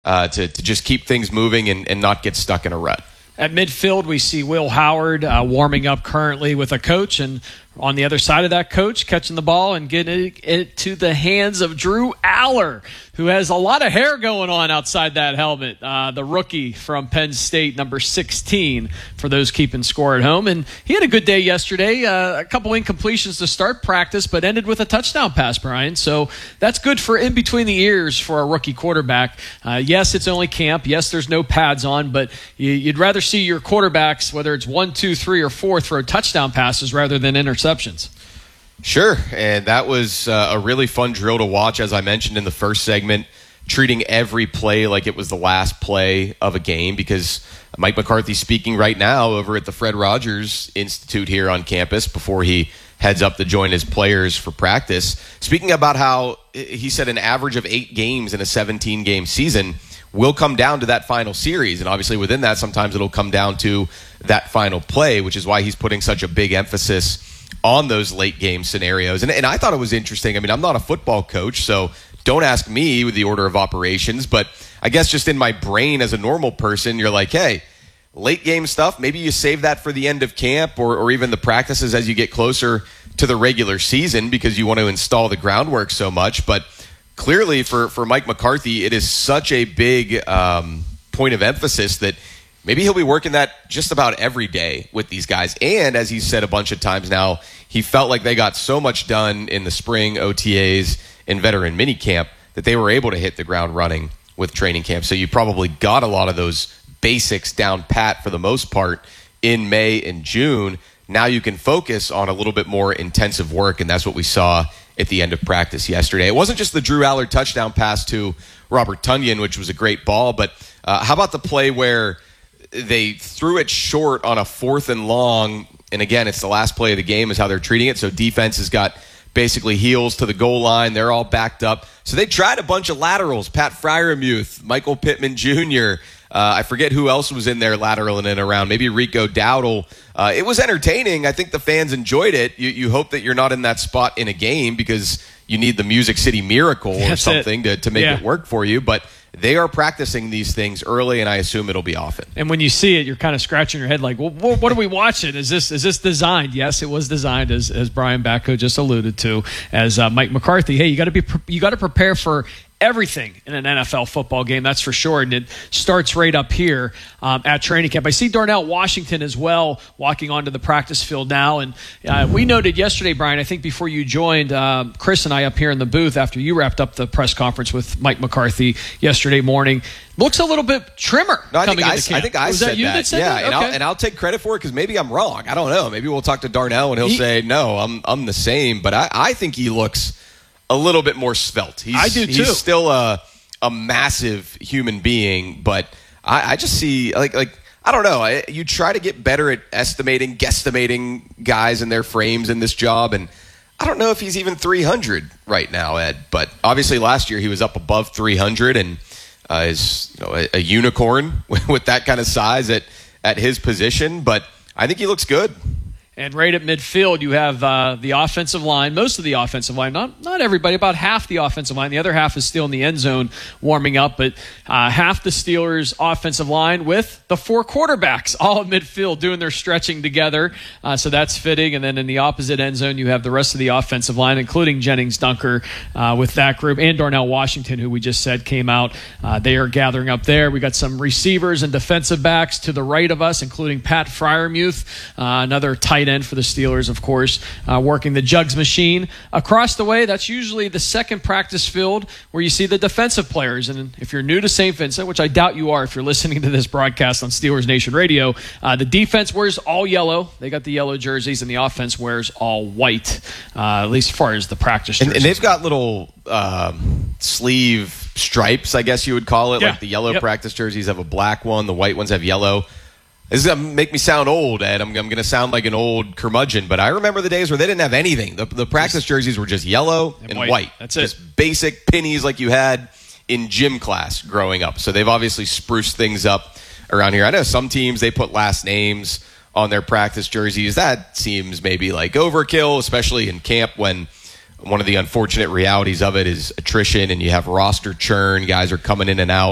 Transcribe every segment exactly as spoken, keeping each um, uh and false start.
uh, to, to just keep things moving and, and not get stuck in a rut. At midfield, we see Will Howard uh, warming up currently with a coach, and on the other side of that coach, catching the ball and getting it, it to the hands of Drew Aller, who has a lot of hair going on outside that helmet. Uh, the rookie from Penn State, number sixteen, for those keeping score at home. And he had a good day yesterday. Uh, a couple incompletions to start practice, but ended with a touchdown pass, Brian. So that's good for in between the ears for a rookie quarterback. Uh, yes, it's only camp. Yes, there's no pads on, but you, you'd rather see your quarterbacks, whether it's one, two, three, or four, throw touchdown passes rather than interceptions. Sure, and that was uh, a really fun drill to watch, as I mentioned in the first segment, treating every play like it was the last play of a game, because Mike McCarthy's speaking right now over at the Fred Rogers Institute here on campus before he heads up to join his players for practice, speaking about how he said an average of eight games in a seventeen-game season will come down to that final series, and obviously within that, sometimes it'll come down to that final play, which is why he's putting such a big emphasis on those late game scenarios. And, and I thought it was interesting. I mean, I'm not a football coach, so don't ask me with the order of operations, but I guess just in my brain as a normal person, you're like, hey, late game stuff, maybe you save that for the end of camp or, or even the practices as you get closer to the regular season because you want to install the groundwork so much. But clearly for, for Mike McCarthy, it is such a big um, point of emphasis that maybe he'll be working that just about every day with these guys. And as he's said a bunch of times now, he felt like they got so much done in the spring O T As and veteran minicamp that they were able to hit the ground running with training camp. So you probably got a lot of those basics down pat for the most part in May and June. Now you can focus on a little bit more intensive work, and that's what we saw at the end of practice yesterday. It wasn't just the Drew Aller touchdown pass to Robert Tonyan, which was a great ball, but uh, how about the play where they threw it short on a fourth and long, and again, it's the last play of the game is how they're treating it. So defense has got basically heels to the goal line. They're all backed up. So they tried a bunch of laterals. Pat Freiermuth, Michael Pittman Junior Uh, I forget who else was in there lateraling and around. Maybe Rico Dowdle. Uh, it was entertaining. I think the fans enjoyed it. You, you hope that you're not in that spot in a game because you need the Music City Miracle or That's something to, to make yeah. it work for you. But they are practicing these things early, and I assume it'll be often. And when you see it, you're kind of scratching your head like, well, what are we watching? Is this is this designed? Yes, it was designed, as as Brian Batko just alluded to, as uh, Mike McCarthy. Hey, you got to be you got to prepare for everything in an N F L football game, that's for sure. And it starts right up here um, at training camp. I see Darnell Washington as well walking onto the practice field now. And uh, we noted yesterday, Brian, I think before you joined, uh, Chris and I up here in the booth after you wrapped up the press conference with Mike McCarthy yesterday morning, looks a little bit trimmer no, I coming think into I, camp. I think I Was said that you that. that said yeah, that? And, okay. I'll, and I'll take credit for it because maybe I'm wrong. I don't know. Maybe we'll talk to Darnell and he'll He, say, no, I'm I'm the same. But I, I think he looks a little bit more svelte. He's, I do too. He's still a a massive human being, but I, I just see like like I don't know. I, you try to get better at estimating, guesstimating guys and their frames in this job, and I don't know if he's even three hundred right now, Ed. But obviously last year he was up above three hundred and uh, is you know, a, a unicorn with that kind of size at at his position. But I think he looks good. And right at midfield, you have uh, the offensive line, most of the offensive line, not not everybody, about half the offensive line. The other half is still in the end zone warming up, but uh, half the Steelers' offensive line with the four quarterbacks all at midfield doing their stretching together. Uh, so that's fitting. And then in the opposite end zone, you have the rest of the offensive line, including Jennings Dunker uh, with that group, and Darnell Washington, who we just said came out. Uh, they are gathering up there. We got some receivers and defensive backs to the right of us, including Pat Freiermuth, uh, another tight end for the Steelers, of course, uh, working the jugs machine. Across the way, that's usually the second practice field where you see the defensive players. And if you're new to Saint Vincent, which I doubt you are if you're listening to this broadcast on Steelers Nation Radio, uh, the defense wears all yellow. They got the yellow jerseys, and the offense wears all white, uh, at least as far as the practice jerseys. And, and they've got little um, sleeve stripes, I guess you would call it. Yeah. Like the yellow Yep. practice jerseys have a black one. The white ones have yellow. This is going to make me sound old, Ed. I'm, I'm going to sound like an old curmudgeon, but I remember the days where they didn't have anything. The, the practice jerseys were just yellow and, And white. white. That's it. Just basic pennies like you had in gym class growing up. So they've obviously spruced things up around here. I know some teams, they put last names on their practice jerseys. That seems maybe like overkill, especially in camp when one of the unfortunate realities of it is attrition and you have roster churn. Guys are coming in and out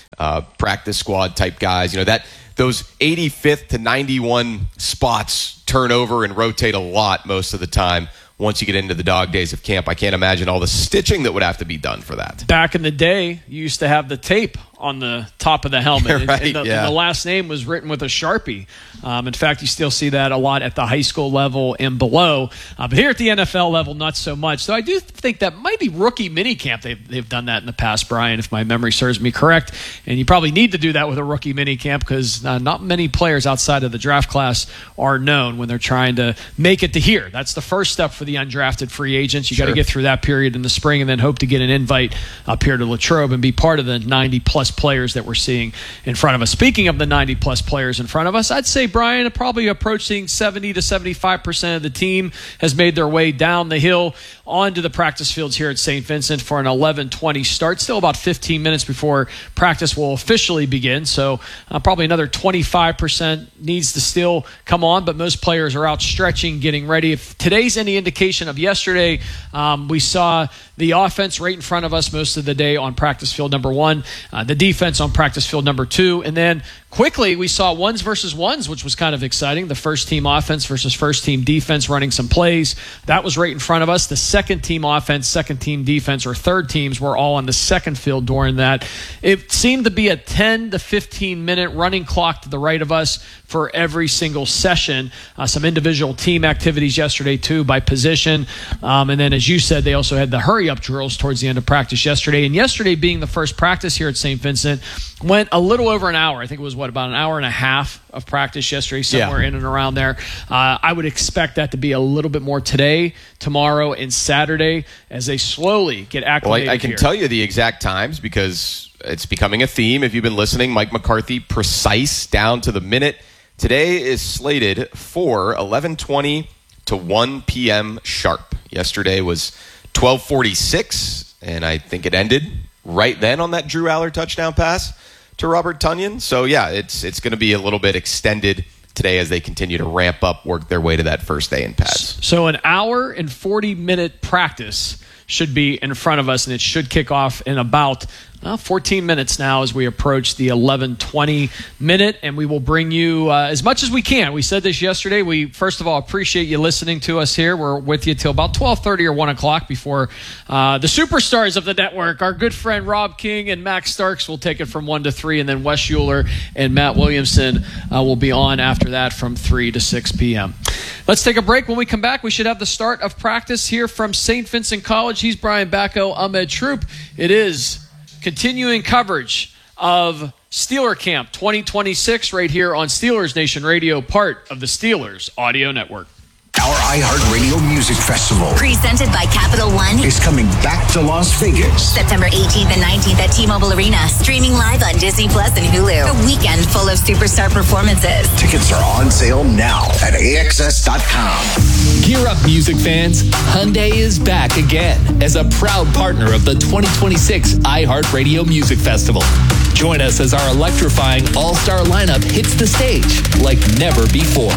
uh, practice squad type guys. You know, that those eighty-fifth to ninety-one spots turn over and rotate a lot most of the time. Once you get into the dog days of camp, I can't imagine all the stitching that would have to be done for that. Back in the day, you used to have the tape on the top of the helmet. Right, and, the, yeah. and the last name was written with a Sharpie. Um, in fact, you still see that a lot at the high school level and below. Uh, but here at the N F L level, not so much. So I do think that might be rookie minicamp. They've, they've done that in the past, Brian, if my memory serves me correct. And you probably need to do that with a rookie minicamp because uh, not many players outside of the draft class are known when they're trying to make it to here. That's the first step for the undrafted free agents. You Sure. got to get through that period in the spring and then hope to get an invite up here to Latrobe and be part of the ninety-plus players that we're seeing in front of us. Speaking of the ninety-plus players in front of us, I'd say, Brian, probably approaching seventy to seventy-five percent of the team has made their way down the hill onto the practice fields here at Saint Vincent for an eleven twenty start. Still about fifteen minutes before practice will officially begin, so uh, probably another twenty-five percent needs to still come on, but most players are out stretching, getting ready. If today's any indication of yesterday, um, we saw the offense right in front of us most of the day on practice field number one, uh, the defense on practice field number two, and then quickly we saw ones versus ones, which was kind of exciting. The first team offense versus first team defense running some plays. That was right in front of us. The second team offense, second team defense, or third teams were all on the second field during that. It seemed to be a ten to fifteen minute running clock to the right of us for every single session. Uh, some individual team activities yesterday too by position. Um, and then as you said, they also had the hurry up drills towards the end of practice yesterday. And yesterday being the first practice here at Saint Vincent went a little over an hour. I think it was what, about an hour and a half of practice yesterday, somewhere Yeah. in and around there. Uh, I would expect that to be a little bit more today, tomorrow, and Saturday as they slowly get acclimated. Well, I, I can here. tell you the exact times because it's becoming a theme. If you've been listening, Mike McCarthy, precise down to the minute. Today is slated for eleven twenty to one p.m. sharp. Yesterday was twelve forty-six, and I think it ended right then on that Drew Aller touchdown pass to Robert Tonyan. So, yeah, it's it's going to be a little bit extended today as they continue to ramp up, work their way to that first day in pads. So an hour and forty minute practice should be in front of us, and it should kick off in about well, fourteen minutes now as we approach the eleven twenty minute, and we will bring you uh, as much as we can. We said this yesterday. We, first of all, appreciate you listening to us here. We're with you till about twelve thirty or one o'clock before uh, the superstars of the network, our good friend Rob King and Max Starks, will take it from one to three, and then Wes Euler and Matt Williamson uh, will be on after that from three to six p.m. Let's take a break. When we come back, we should have the start of practice here from Saint Vincent College. He's Brian Bacco, Ahmed Troop. It is continuing coverage of Steeler Camp twenty twenty-six right here on Steelers Nation Radio, part of the Steelers Audio Network. Our iHeartRadio Music Festival Presented by Capital One. is coming back to Las Vegas. September eighteenth and nineteenth at T-Mobile Arena. Streaming live on Disney Plus and Hulu. A weekend full of superstar performances. Tickets are on sale now at A X S dot com. Gear up, music fans. Hyundai is back again as a proud partner of the twenty twenty-six iHeartRadio Music Festival. Join us as our electrifying all-star lineup hits the stage like never before.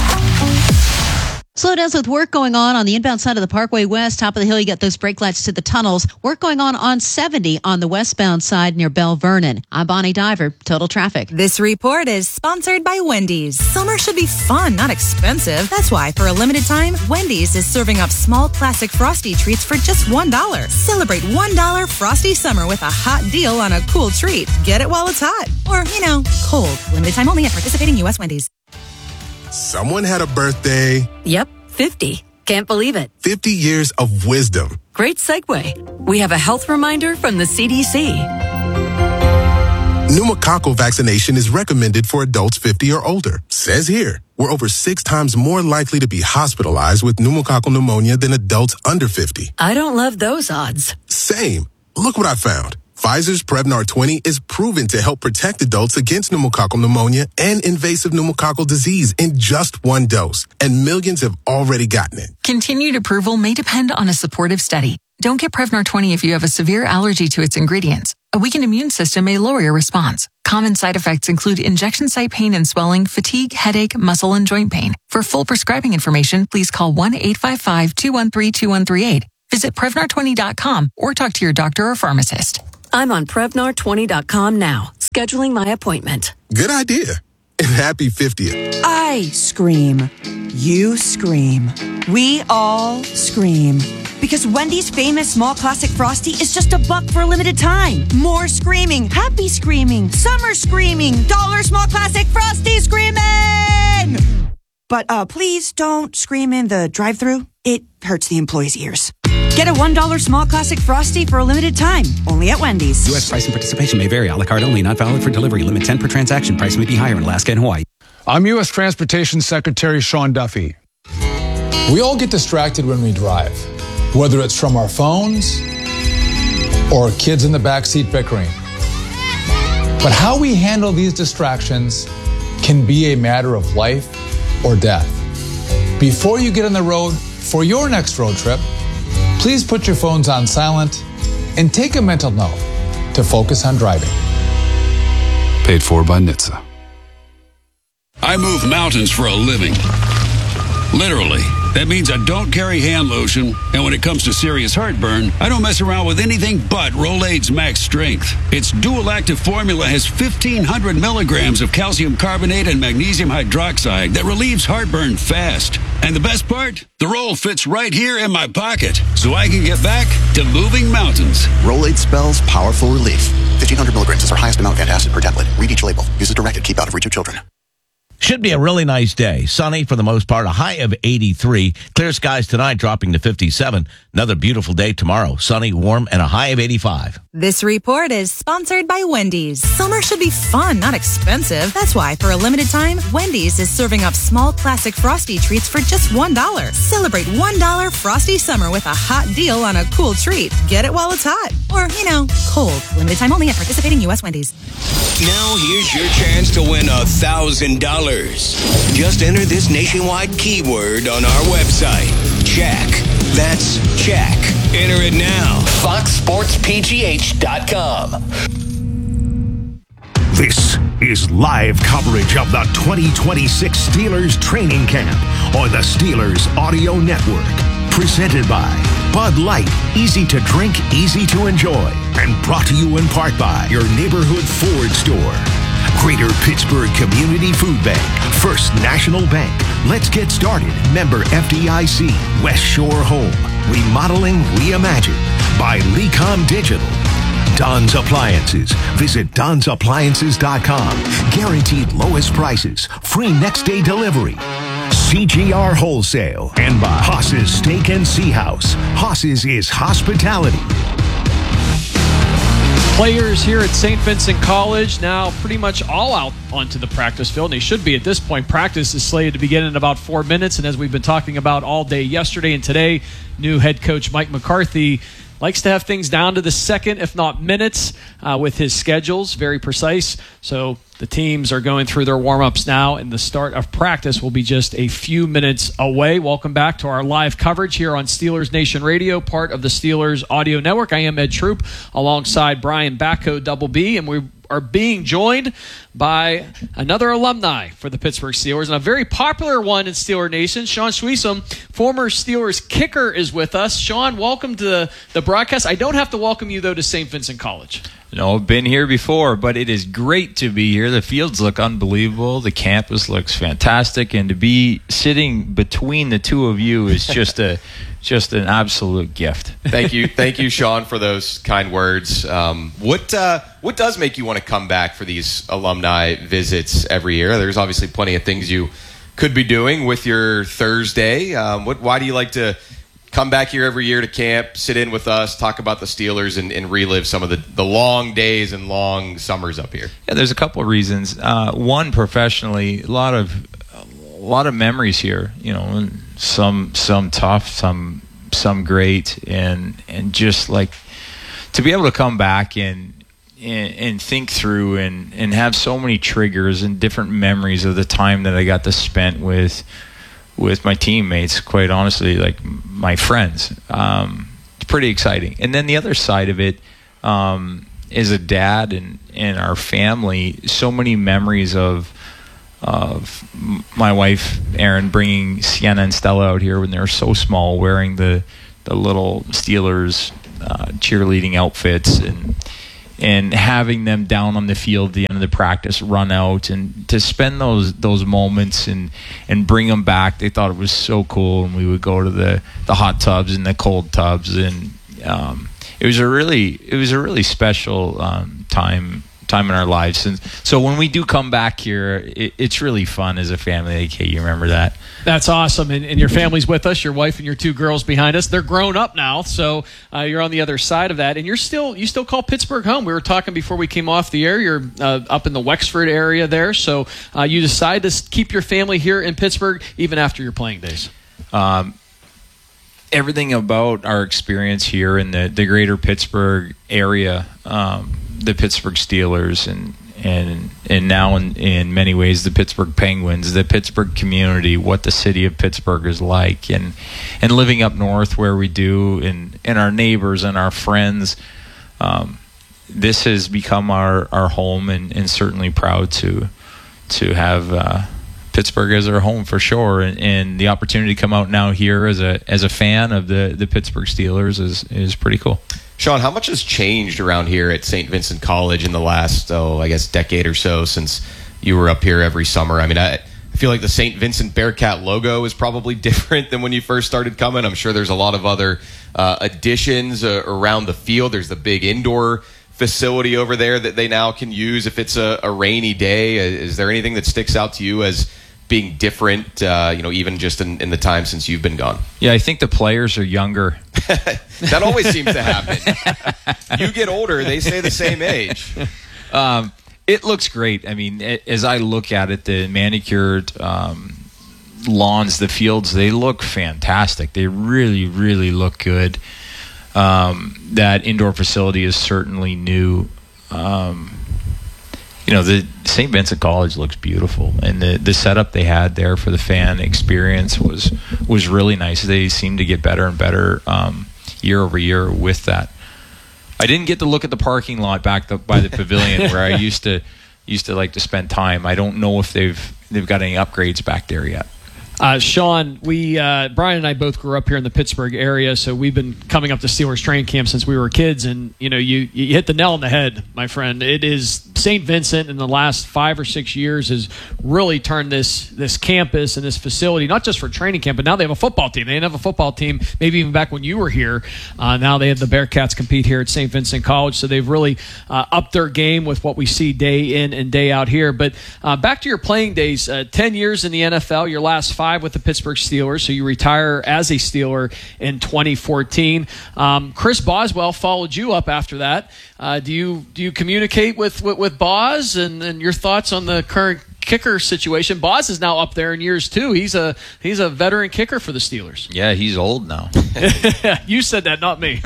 Slowdowns with work going on on the inbound side of the Parkway West. Top of the hill, you got those brake lights to the tunnels. Work going on on seventy on the westbound side near Bell Vernon. I'm Bonnie Diver, Total Traffic. This report is sponsored by Wendy's. Summer should be fun, not expensive. That's why, for a limited time, Wendy's is serving up small classic Frosty treats for just one dollar. Celebrate one dollar Frosty Summer with a hot deal on a cool treat. Get it while it's hot. Or, you know, cold. Limited time only at participating U S Wendy's. Someone had a birthday. Yep, fifty. Can't believe it. fifty years of wisdom. Great segue. We have a health reminder from the C D C. Pneumococcal vaccination is recommended for adults fifty or older. Says here, we're over six times more likely to be hospitalized with pneumococcal pneumonia than adults under fifty. I don't love those odds. Same. Look what I found. Pfizer's Prevnar twenty is proven to help protect adults against pneumococcal pneumonia and invasive pneumococcal disease in just one dose, and millions have already gotten it. Continued approval may depend on a supportive study. Don't get Prevnar twenty if you have a severe allergy to its ingredients. A weakened immune system may lower your response. Common side effects include injection site pain and swelling, fatigue, headache, muscle, and joint pain. For full prescribing information, please call one eight five five, two one three, two one three eight. Visit Prevnar twenty dot com or talk to your doctor or pharmacist. I'm on Prevnar twenty dot com now. Scheduling my appointment. Good idea. And happy fiftieth. I scream. You scream. We all scream. Because Wendy's famous small classic Frosty is just a buck for a limited time. More screaming, happy screaming, summer screaming, dollar small classic Frosty screaming! But uh, please don't scream in the drive-thru. It hurts the employees' ears. Get a one dollar small classic Frosty for a limited time. Only at Wendy's. U S price and participation may vary. A la carte only. Not valid for delivery. Limit ten per transaction. Price may be higher in Alaska and Hawaii. I'm U S Transportation Secretary Sean Duffy. We all get distracted when we drive, whether it's from our phones or kids in the backseat bickering. But how we handle these distractions can be a matter of life or death. Before you get on the road for your next road trip, please put your phones on silent and take a mental note to focus on driving. Paid for by N H T S A. I move mountains for a living. Literally. That means I don't carry hand lotion, and when it comes to serious heartburn, I don't mess around with anything but Rolaids Max Strength. Its dual-active formula has fifteen hundred milligrams of calcium carbonate and magnesium hydroxide that relieves heartburn fast. And the best part? The roll fits right here in my pocket, so I can get back to moving mountains. Rolaids spells powerful relief. fifteen hundred milligrams is our highest amount of antacid per tablet. Read each label. Use as directed. Keep out of reach of children. Should be a really nice day. Sunny for the most part, a high of eighty-three. Clear skies tonight, dropping to fifty-seven. Another beautiful day tomorrow. Sunny, warm, and a high of eighty-five. This report is sponsored by Wendy's. Summer should be fun, not expensive. That's why, for a limited time, Wendy's is serving up small classic Frosty treats for just one dollar. Celebrate one dollar Frosty Summer with a hot deal on a cool treat. Get it while it's hot. Or, you know, cold. Limited time only at participating U S Wendy's. Now here's your chance to win one thousand dollars. Just enter this nationwide keyword on our website. Check. That's check. Enter it now. fox sports p g h dot com. This is live coverage of the twenty twenty-six Steelers training camp on the Steelers Audio Network. Presented by Bud Light, easy to drink, easy to enjoy. And brought to you in part by your neighborhood Ford store. Greater Pittsburgh Community Food Bank, First National Bank. Let's get started. Member F D I C, West Shore Home. Remodeling Reimagined by Lecom Digital. Don's Appliances. Visit dons appliances dot com. Guaranteed lowest prices. Free next day delivery. C G R Wholesale. And by Haas's Steak and Sea House. Haas's is hospitality. Players here at Saint Vincent College now pretty much all out onto the practice field. And they should be at this point. Practice is slated to begin in about four minutes. And as we've been talking about all day yesterday and today, new head coach Mike McCarthy likes to have things down to the second, if not minutes, uh, with his schedules. Very precise. So the teams are going through their warm-ups now, and the start of practice will be just a few minutes away. Welcome back to our live coverage here on Steelers Nation Radio, part of the Steelers Audio Network. I am Ed Troop, alongside Brian Backo, Double B, and we are being joined by another alumni for the Pittsburgh Steelers, and a very popular one in Steeler Nation. Sean Schweesum, former Steelers kicker, is with us. Sean, welcome to the, the broadcast. I don't have to welcome you, though, to Saint Vincent College. No, I've been here before, but it is great to be here. The fields look unbelievable. The campus looks fantastic, and to be sitting between the two of you is just a just an absolute gift. Thank you, thank you, Sean, for those kind words. Um, what uh, what does make you want to come back for these alumni visits every year? There's obviously plenty of things you could be doing with your Thursday. Um, what? Why do you like to come back here every year to camp, sit in with us, talk about the Steelers, and, and relive some of the, the long days and long summers up here? Yeah, there's a couple of reasons. Uh, one, professionally, a lot of a lot of memories here. You know, some some tough, some some great, and and just like to be able to come back and and, and think through and, and have so many triggers and different memories of the time that I got to spend with. with my teammates, quite honestly, like my friends. Um, it's pretty exciting. And then the other side of it, um, as a dad and, and our family, so many memories of of my wife, Erin, bringing Sienna and Stella out here when they were so small, wearing the, the little Steelers uh, cheerleading outfits and and having them down on the field at the end of the practice, run out, and to spend those those moments and and bring them back. They thought it was so cool, and we would go to the the hot tubs and the cold tubs, and um, it was a really it was a really special um, time. time in our lives. And so when we do come back here, it, it's really fun as a family. Like, hey, you remember that? That's awesome. And, and your family's with us, your wife and your two girls behind us. They're grown up now, so uh, you're on the other side of that. And you're still you still call Pittsburgh home. We were talking before we came off the air. You're uh, up in the Wexford area there, so uh, you decide to keep your family here in Pittsburgh even after your playing days. Um, everything about our experience here in the, the greater Pittsburgh area, um, the Pittsburgh Steelers, and and and now in, in many ways the Pittsburgh Penguins, the Pittsburgh community, what the city of Pittsburgh is like, and and living up north where we do, and, and our neighbors and our friends, um, this has become our, our home, and, and certainly proud to to have uh, Pittsburgh as our home for sure, and, and the opportunity to come out now here as a as a fan of the, the Pittsburgh Steelers is is pretty cool. Sean, how much has changed around here at Saint Vincent College in the last, oh, I guess, decade or so since you were up here every summer? I mean, I, I feel like the Saint Vincent Bearcat logo is probably different than when you first started coming. I'm sure there's a lot of other uh, additions uh, around the field. There's the big indoor facility over there that they now can use if it's a, a rainy day. Is there anything that sticks out to you as being different, uh, you know, even just in, in the time since you've been gone? Yeah, I think the players are younger. That always seems to happen. You get older, they stay the same age. Um, it looks great. I mean, as I look at it, the manicured um, lawns, the fields, they look fantastic. They really, really look good. Um, that indoor facility is certainly new. Um, you know, the Saint Vincent College looks beautiful, and the, the setup they had there for the fan experience was was really nice. They seem to get better and better um, year over year with that. I didn't get to look at the parking lot back the, by the pavilion where I used to used to like to spend time. I don't know if they've they've got any upgrades back there yet. Uh, Sean, we uh, Brian and I both grew up here in the Pittsburgh area, so we've been coming up to Steelers training camp since we were kids. And you know, you you hit the nail on the head, my friend. It is Saint Vincent in the last five or six years has really turned this this campus and this facility not just for training camp, but now they have a football team. They didn't have a football team maybe even back when you were here. Uh, now they have the Bearcats compete here at Saint Vincent College, so they've really uh, upped their game with what we see day in and day out here. But uh, back to your playing days, uh, ten years in the N F L, your last five with the Pittsburgh Steelers, so you retire as a Steeler in twenty fourteen. Um, Chris Boswell followed you up after that. Uh, do you do you communicate with with, with Boz and, and your thoughts on the current kicker situation? Boz is now up there in years too. He's a he's a veteran kicker for the Steelers. Yeah, he's old now. You said that, not me.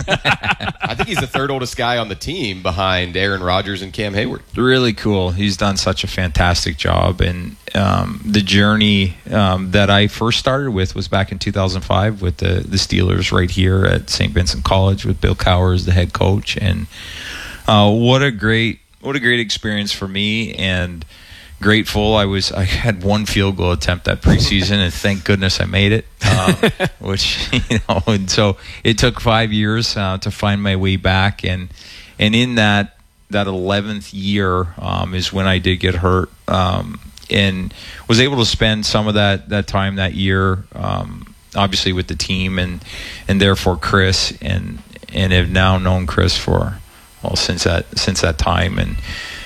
I think he's the third oldest guy on the team behind Aaron Rodgers and Cam Hayward. Really cool. He's done such a fantastic job, and um, the journey um, that I first started with was back in two thousand five with the, the Steelers right here at Saint Vincent College with Bill Cowher, the head coach, and uh, what a great what a great experience for me, and grateful. I was I had one field goal attempt that preseason, and thank goodness I made it. Um, which you know, and so it took five years uh, to find my way back, and and in that that eleventh year um, is when I did get hurt, um, and was able to spend some of that that time that year, um, obviously with the team, and and therefore Chris, and and have now known Chris for well since that since that time, and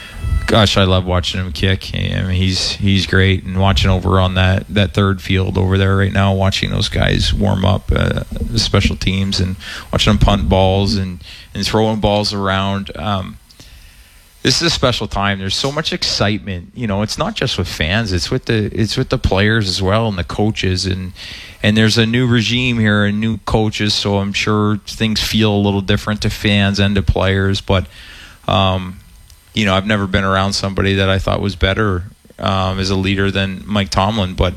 gosh, I love watching him kick. I mean, he's he's great, and watching over on that, that third field over there right now, watching those guys warm up, uh, the special teams, and watching them punt balls and, and throwing balls around. Um, this is a special time. There's so much excitement. You know, it's not just with fans; it's with the it's with the players as well, and the coaches, and and there's a new regime here and new coaches. So I'm sure things feel a little different to fans and to players, but. Um, You know, I've never been around somebody that I thought was better um, as a leader than Mike Tomlin. But,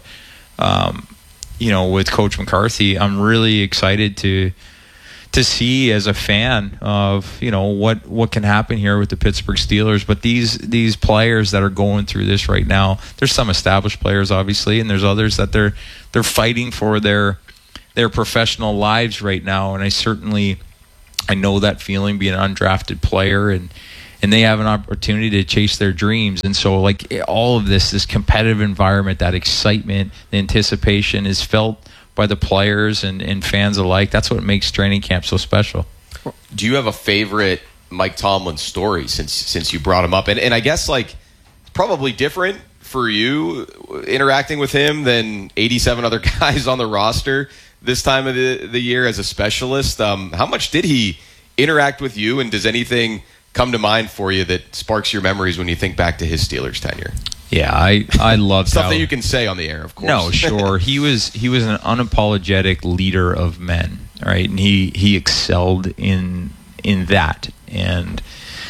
um, you know, with Coach McCarthy, I'm really excited to to see as a fan of, you know, what, what can happen here with the Pittsburgh Steelers. But these these players that are going through this right now, there's some established players, obviously, and there's others that they're they're fighting for their their professional lives right now. And I certainly, I know that feeling being an undrafted player, and and they have an opportunity to chase their dreams. And so, like, all of this, this competitive environment, that excitement, the anticipation is felt by the players and, and fans alike. That's what makes training camp so special. Do you have a favorite Mike Tomlin story since since you brought him up? And and I guess, like, probably different for you interacting with him than eighty-seven other guys on the roster this time of the, the year as a specialist. Um, how much did he interact with you, and does anything come to mind for you that sparks your memories when you think back to his Steelers tenure? Yeah, I I love stuff how, that you can say on the air, of course. No, sure. he was he was an unapologetic leader of men, right? And he he excelled in in that, and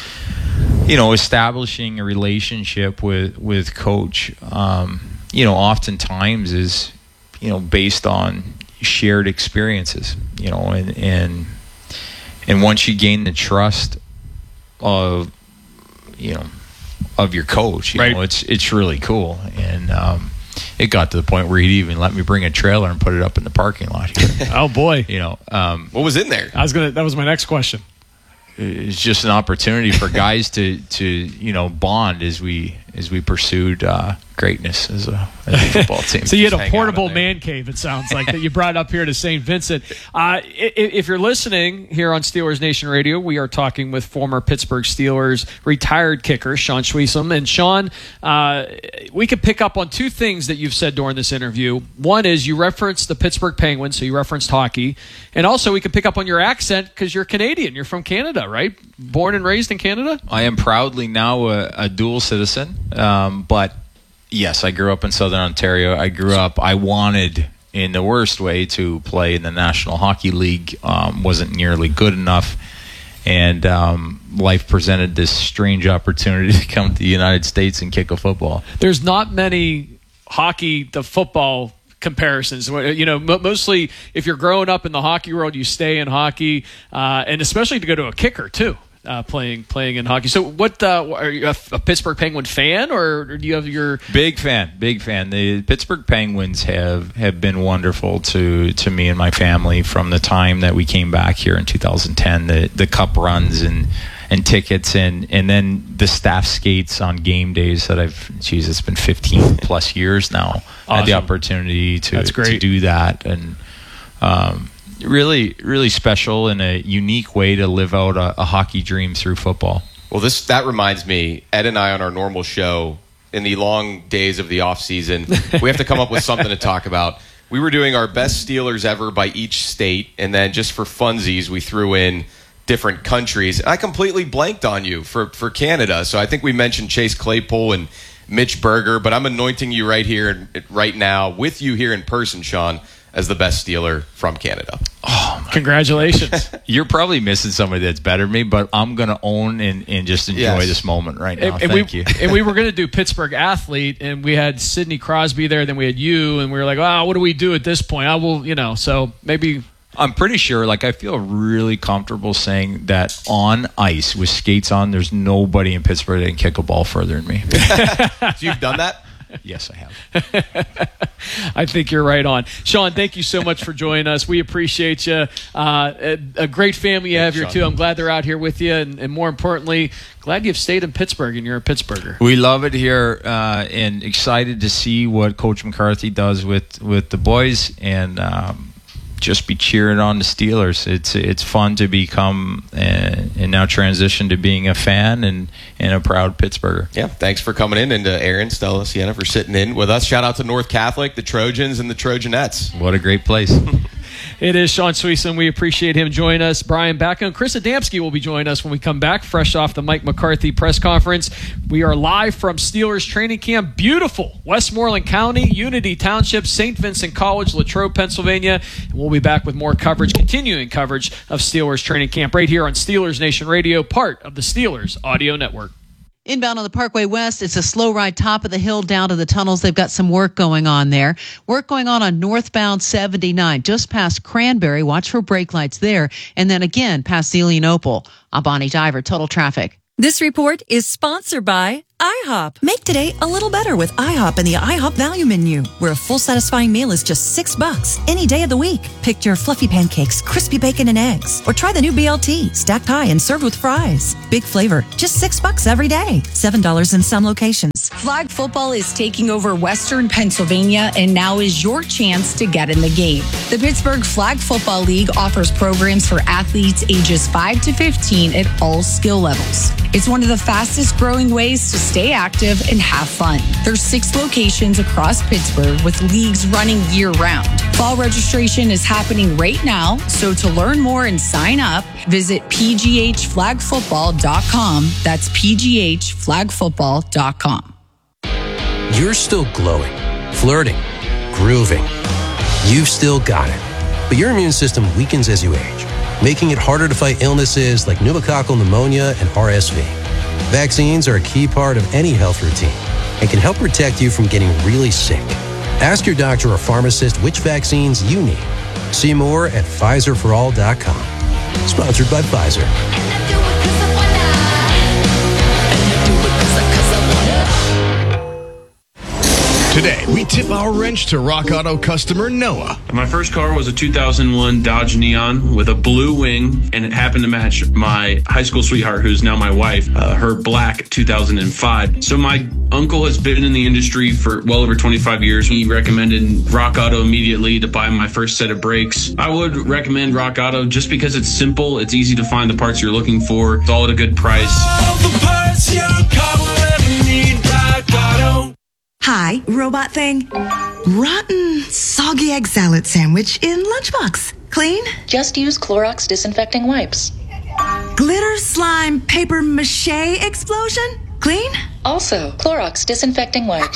you know, establishing a relationship with with coach, um, you know, oftentimes is, you know, based on shared experiences, you know, and and and once you gain the trust of, you know, of your coach, you right. know, it's it's really cool. And um, it got to the point where he'd even let me bring a trailer and put it up in the parking lot here. Oh boy, you know, um, what was in there? I was gonna. That was my next question. It's just an opportunity for guys to, to you know, bond as we as we pursued uh, greatness as a, as a football team. So you had a portable man cave, it sounds like, that you brought up here to Saint Vincent. Uh, if you're listening here on Steelers Nation Radio, we are talking with former Pittsburgh Steelers retired kicker Sean Schwiesom. And Sean, uh, we could pick up on two things that you've said during this interview. One is you referenced the Pittsburgh Penguins, so you referenced hockey. And also we could pick up on your accent because you're Canadian. You're from Canada, right? Born and raised in Canada? I am proudly now a, a dual citizen, um, but yes, I grew up in Southern Ontario. I grew up, I wanted, in the worst way, to play in the National Hockey League. Um, wasn't nearly good enough. And um, life presented this strange opportunity to come to the United States and kick a football. There's not many hockey to football comparisons. You know, mostly if you're growing up in the hockey world, you stay in hockey, uh, and especially to go to a kicker, too. Uh, playing playing in hockey. So, what uh, are you a, a Pittsburgh Penguin fan, or, or do you have your big fan? Big fan. The Pittsburgh Penguins have, have been wonderful to, to me and my family from the time that we came back here in two thousand ten. The the cup runs and and tickets and and then the staff skates on game days that I've. Geez, it's been fifteen plus years now. Awesome. I had the opportunity to to do that, and um. Really, really special and a unique way to live out a, a hockey dream through football. Well, this that reminds me, Ed and I on our normal show, in the long days of the off season, we have to come up with something to talk about. We were doing our best Steelers ever by each state, and then just for funsies, we threw in different countries. I completely blanked on you for, for Canada, so I think we mentioned Chase Claypool and Mitch Berger, but I'm anointing you right here, right now, with you here in person, Sean, as the best Steeler from Canada. Oh, congratulations. You're probably missing somebody that's better than me, but I'm going to own and, and just enjoy yes. this moment right now. And, and Thank we, you. And we were going to do Pittsburgh Athlete, and we had Sidney Crosby there, then we had you, and we were like, oh, what do we do at this point? I will, you know, so maybe... I'm pretty sure, like, I feel really comfortable saying that on ice with skates on, there's nobody in Pittsburgh that can kick a ball further than me. So you've done that? Yes, I have. I think you're right on. Sean, thank you so much for joining us. We appreciate you. Uh, a, a great family you have here, too. I'm glad they're out here with you. And, and more importantly, glad you've stayed in Pittsburgh and you're a Pittsburgher. We love it here uh, and excited to see what Coach McCarthy does with, with the boys and um, just be cheering on the Steelers. It's it's fun to become uh, and now transition to being a fan and, and a proud Pittsburgher. Yeah, thanks for coming in, and to Aaron, Stella, Sienna for sitting in with us. Shout out to North Catholic, the Trojans, and the Trojanettes. What a great place. It is Sean Schwiesom. We appreciate him joining us. Brian Backo and Chris Adamski will be joining us when we come back, fresh off the Mike McCarthy press conference. We are live from Steelers training camp. Beautiful Westmoreland County, Unity Township, Saint Vincent College, Latrobe, Pennsylvania. And we'll be back with more coverage, continuing coverage of Steelers training camp right here on Steelers Nation Radio, part of the Steelers Audio Network. Inbound on the Parkway West, it's a slow ride top of the hill down to the tunnels. They've got some work going on there. Work going on on northbound seventy-nine, just past Cranberry. Watch for brake lights there. And then again, past Zelian Opal. I'm Bonnie Diver, Total Traffic. This report is sponsored by IHOP. Make today a little better with IHOP and the IHOP Value Menu, where a full satisfying meal is just six bucks any day of the week. Pick your fluffy pancakes, crispy bacon and eggs, or try the new B L T, stacked high and served with fries. Big flavor, just six bucks every day. Seven dollars in some locations. Flag football is taking over Western Pennsylvania, and now is your chance to get in the game. The Pittsburgh Flag Football League offers programs for athletes ages five to fifteen at all skill levels. It's one of the fastest growing ways to stay active and have fun. There's six locations across Pittsburgh with leagues running year round. Fall registration is happening right now, so to learn more and sign up, visit p g h flag football dot com. That's p g h flag football dot com. You're still glowing, flirting, grooving. You've still got it. But your immune system weakens as you age, making it harder to fight illnesses like pneumococcal pneumonia and R S V. Vaccines are a key part of any health routine and can help protect you from getting really sick. Ask your doctor or pharmacist which vaccines you need. See more at Pfizer for all dot com. Sponsored by Pfizer. Today, we tip our wrench to Rock Auto customer Noah. My first car was a two thousand one Dodge Neon with a blue wing, and it happened to match my high school sweetheart, who's now my wife, uh, her black two thousand five. So my uncle has been in the industry for well over twenty-five years. He recommended Rock Auto immediately to buy my first set of brakes. I would recommend Rock Auto just because it's simple, it's easy to find the parts you're looking for, it's all at a good price. All the parts your car will ever need, Rock Auto. Hi, robot thing. Rotten, soggy egg salad sandwich in lunchbox. Clean? Just use Clorox disinfecting wipes. Glitter slime paper mache explosion? Clean? Also, Clorox disinfecting wipes.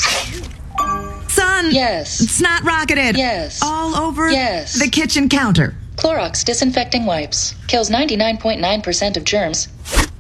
Son. Yes. It's not rocketed. Yes. All over yes. the kitchen counter. Clorox disinfecting wipes. Kills ninety-nine point nine percent of germs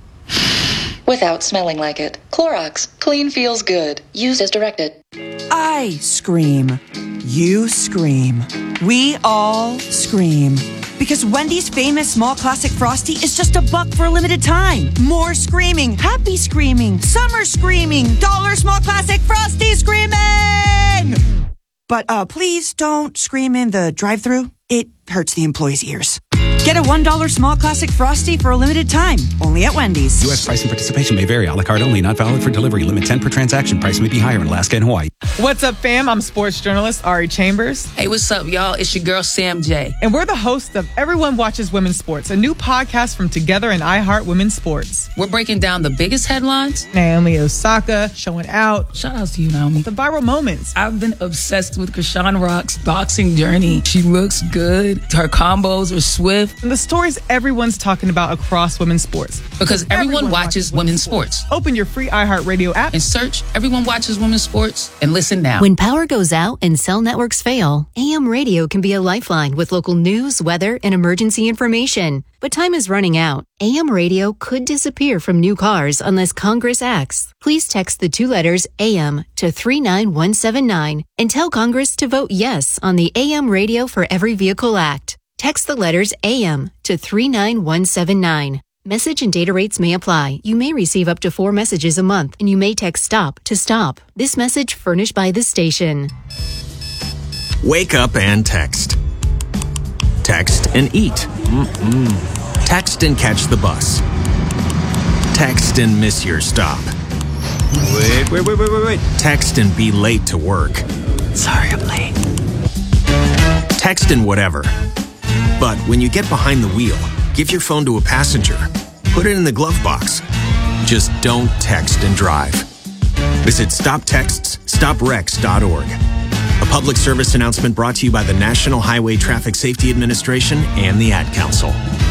without smelling like it. Clorox. Clean feels good. Used as directed. I scream. You scream. We all scream. Because Wendy's famous small classic Frosty is just a buck for a limited time. More screaming, happy screaming, summer screaming, dollar small classic Frosty screaming! But uh, please don't scream in the drive-thru. It hurts the employees' ears. Get a one dollar small classic Frosty for a limited time. Only at Wendy's. U S price and participation may vary. A la carte only. Not valid for delivery. Limit ten per transaction. Price may be higher in Alaska and Hawaii. What's up, fam? I'm sports journalist Ari Chambers. Hey, what's up, y'all? It's your girl, Sam J. And we're the hosts of Everyone Watches Women's Sports, a new podcast from Together and iHeart Women's Sports. We're breaking down the biggest headlines. Naomi Osaka showing out. Shout out to you, Naomi. The viral moments. I've been obsessed with Krishan Rock's boxing journey. She looks good. Her combos are swift. And the stories everyone's talking about across women's sports. Because everyone, everyone watches, watches women's sports. sports. Open your free iHeartRadio app and search Everyone Watches Women's Sports and listen now. When power goes out and cell networks fail, A M radio can be a lifeline with local news, weather, and emergency information. But time is running out. A M radio could disappear from new cars unless Congress acts. Please text the two letters A M to three nine one seven nine and tell Congress to vote yes on the A M Radio for Every Vehicle Act. Text the letters A M to three nine one seven nine. Message and data rates may apply. You may receive up to four messages a month, and you may text STOP to stop. This message furnished by the station. Wake up and text. Text and eat. Mm-mm. Text and catch the bus. Text and miss your stop. Wait, wait, wait, wait, wait, wait. Text and be late to work. Sorry, I'm late. Text and whatever. But when you get behind the wheel, give your phone to a passenger. Put it in the glove box. Just don't text and drive. Visit stop texts stop wrecks dot org. A public service announcement brought to you by the National Highway Traffic Safety Administration and the Ad Council.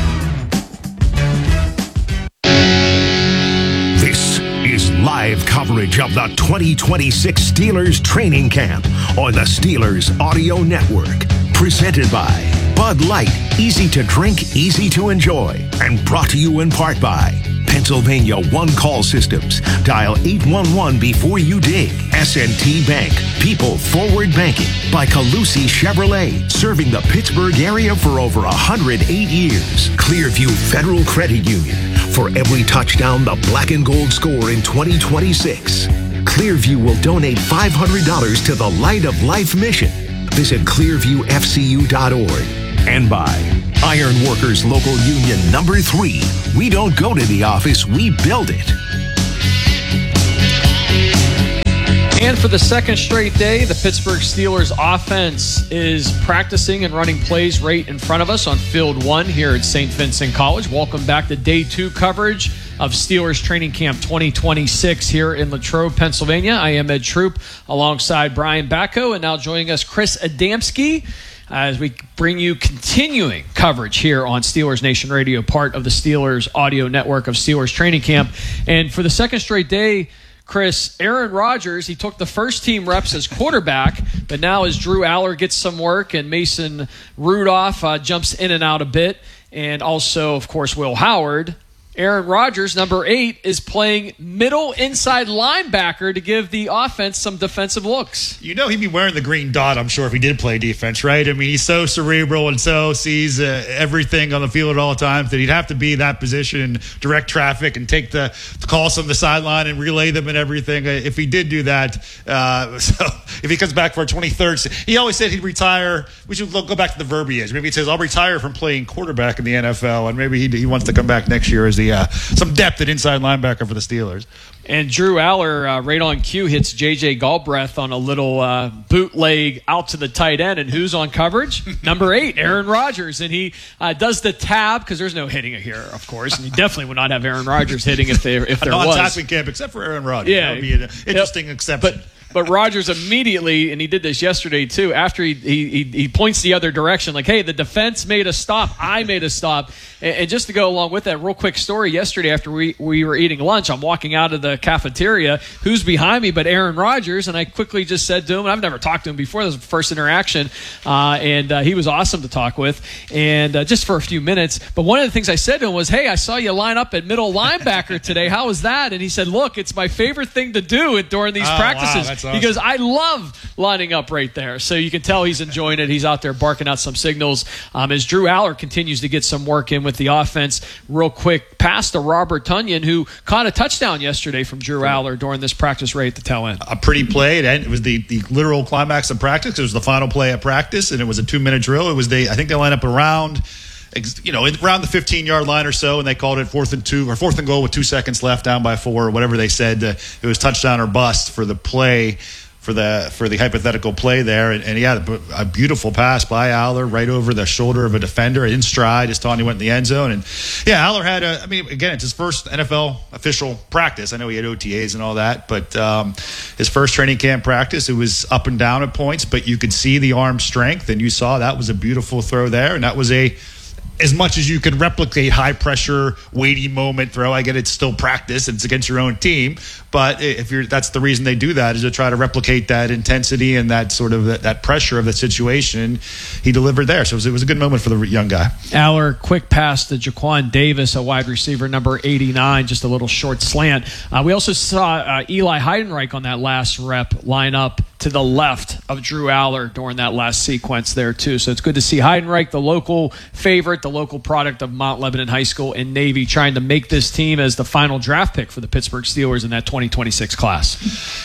This is live coverage of the twenty twenty-six Steelers training camp on the Steelers Audio Network. Presented by Bud Light, easy to drink, easy to enjoy. And brought to you in part by Pennsylvania one-call systems. Dial eight one one before you dig. S and T Bank. People forward banking by Calusi Chevrolet. Serving the Pittsburgh area for over one hundred eight years. Clearview Federal Credit Union. For every touchdown the black and gold score in twenty twenty-six. Clearview will donate five hundred dollars to the Light of Life mission. Visit clearview f c u dot org. And by Iron Workers Local Union number three. We don't go to the office, we build it. And for the second straight day, the Pittsburgh Steelers offense is practicing and running plays right in front of us on Field one here at Saint Vincent College. Welcome back to day two coverage of Steelers Training Camp twenty twenty-six here in Latrobe, Pennsylvania. I am Ed Troop alongside Brian Bacco, and now joining us Chris Adamski as we bring you continuing coverage here on Steelers Nation Radio, part of the Steelers audio network of Steelers Training Camp. And for the second straight day, Chris, Aaron Rodgers, he took the first team reps as quarterback, but now as Drew Aller gets some work and Mason Rudolph uh, jumps in and out a bit, and also, of course, Will Howard, Aaron Rodgers, number eight, is playing middle inside linebacker to give the offense some defensive looks. You know he'd be wearing the green dot, I'm sure, if he did play defense, right? I mean, he's so cerebral and so sees uh, everything on the field at all times that he'd have to be that position and direct traffic and take the, the calls from the sideline and relay them and everything. If he did do that, uh, so if he comes back for a twenty-third, he always said he'd retire. We should go back to the verbiage. Maybe he says, I'll retire from playing quarterback in the N F L, and maybe he, he wants to come back next year as the Uh, some depth at inside linebacker for the Steelers. And Drew Aller, uh, right on cue, hits J J Galbraith on a little uh, bootleg out to the tight end. And who's on coverage? Number eight, Aaron Rodgers. And he uh, does the tab, because there's no hitting here, of course. And you definitely would not have Aaron Rodgers hitting if, they, if there was. Non-tackling camp, except for Aaron Rodgers. Yeah. That would be an interesting yep. exception. But, But Rodgers immediately, and he did this yesterday too, after he, he he points the other direction, like, hey, the defense made a stop, I made a stop. And, and just to go along with that, real quick story, yesterday after we, we were eating lunch, I'm walking out of the cafeteria, who's behind me but Aaron Rodgers, and I quickly just said to him, and I've never talked to him before, this was the first interaction, uh, and uh, he was awesome to talk with, and uh, just for a few minutes. But one of the things I said to him was, hey, I saw you line up at middle linebacker today, how was that? And he said, look, it's my favorite thing to do during these oh, practices. Wow, that's awesome. He goes, I love lining up right there. So you can tell he's enjoying it. He's out there barking out some signals um, as Drew Aller continues to get some work in with the offense. Real quick pass to Robert Tonyan, who caught a touchdown yesterday from Drew Aller during this practice right at the tail end. A pretty play. It was the, the literal climax of practice. It was the final play of practice, and it was a two-minute drill. It was they. I think they lined up around you know, around the fifteen-yard line or so, and they called it fourth and two or fourth and goal with two seconds left, down by four, or whatever they said. Uh, it was touchdown or bust for the play. For the for the hypothetical play there, and, and he had a, a beautiful pass by Aller right over the shoulder of a defender in stride as Tony went in the end zone. And yeah, Aller had a, I mean, again, it's his first N F L official practice. I know he had O T As and all that, but um, his first training camp practice, it was up and down at points, but you could see the arm strength, and you saw that was a beautiful throw there, and that was a as much as you can replicate high pressure, weighty moment throw. I get it's still practice. It's against your own team. But if you're, that's the reason they do that, is to try to replicate that intensity and that sort of that, that pressure of the situation. He delivered there. So it was, it was a good moment for the young guy. Aller, quick pass to Jaquan Davis, a wide receiver, number eighty-nine, just a little short slant. Uh, we also saw uh, Eli Heidenreich on that last rep line up to the left of Drew Aller during that last sequence there too. So it's good to see Heidenreich, the local favorite, the local product of Mount Lebanon High School and Navy, trying to make this team as the final draft pick for the Pittsburgh Steelers in that twenty twenty-six class.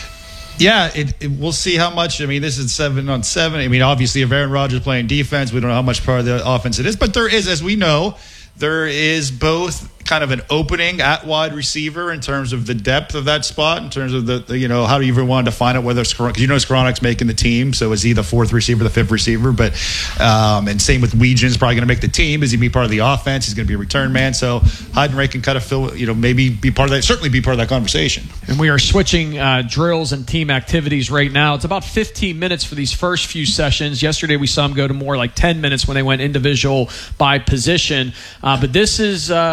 Yeah, it, it, we'll see how much. I mean, this is seven on seven. I mean, obviously, if Aaron Rodgers playing defense, we don't know how much part of the offense it is. But there is, as we know, there is both kind of an opening at wide receiver in terms of the depth of that spot, in terms of the, the you know, how do you even want to define it, whether it's, because you know Skowronek's making the team, so is he the fourth receiver, the fifth receiver? But um, and same with Weejan's probably going to make the team. Is he be part of the offense? He's going to be a return man. So Heidenreich can kind of fill, you know, maybe be part of that, certainly be part of that conversation. And we are switching uh, drills and team activities right now. It's about fifteen minutes for these first few sessions. Yesterday we saw them go to more like ten minutes when they went individual by position. Uh, but this is uh, what we